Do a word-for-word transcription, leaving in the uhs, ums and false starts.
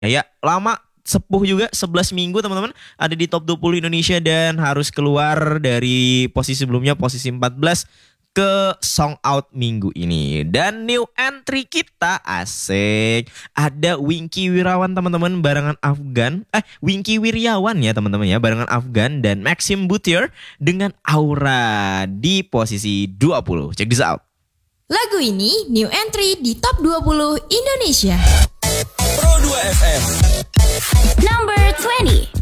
Ya, ya lama sepuh juga sebelas minggu teman-teman ada di top dua puluh Indonesia dan harus keluar dari posisi sebelumnya posisi empat belas ke song out minggu ini. Dan new entry kita asik. Ada Wingky Wirawan teman-teman barengan Afgan. Eh Wingky Wiryawan ya teman-teman ya barengan Afgan dan Maxim Butier dengan Aura di posisi dua puluh. Check this out. Lagu ini new entry di top dua puluh Indonesia. Pro dua F M Number twenty.